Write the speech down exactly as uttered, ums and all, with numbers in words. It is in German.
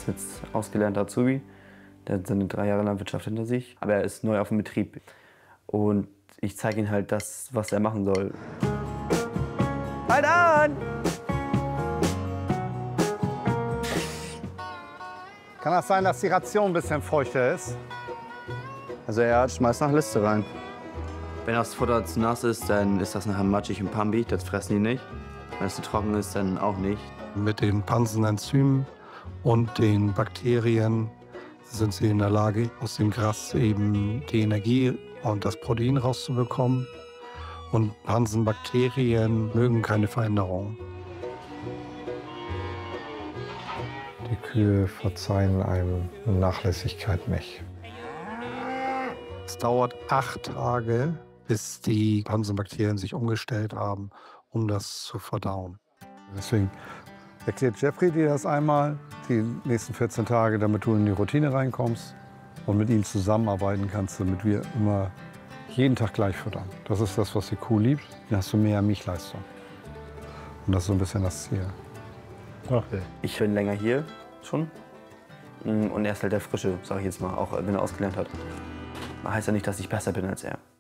ist jetzt ausgelernter Azubi. Der hat seine drei Jahre Landwirtschaft hinter sich. Aber er ist neu auf dem Betrieb. Und ich zeige ihm halt das, was er machen soll. Halt an! Kann das sein, dass die Ration ein bisschen feuchter ist? Also er schmeißt nach Liste rein. Wenn das Futter zu nass ist, dann ist das nachher matschig und pampig, das fressen die nicht. Wenn es zu trocken ist, dann auch nicht. Mit den Pansenenzymen und den Bakterien sind sie in der Lage, aus dem Gras eben die Energie und das Protein rauszubekommen. Und Pansenbakterien mögen keine Veränderung. Die Kühe verzeihen einem Nachlässigkeit nicht. Es dauert acht Tage, bis die Pansenbakterien sich umgestellt haben, um das zu verdauen. Deswegen erklärt Jeffrey dir das einmal, die nächsten vierzehn Tage, damit du in die Routine reinkommst und mit ihm zusammenarbeiten kannst, damit wir immer jeden Tag gleich füttern. Das ist das, was die Kuh liebt. Dann hast du mehr Milchleistung. Und das ist so ein bisschen das Ziel. Okay. Ich bin länger hier schon. Und er ist halt der Frische, sag ich jetzt mal, auch wenn er ausgelernt hat. Heißt ja nicht, dass ich besser bin als er.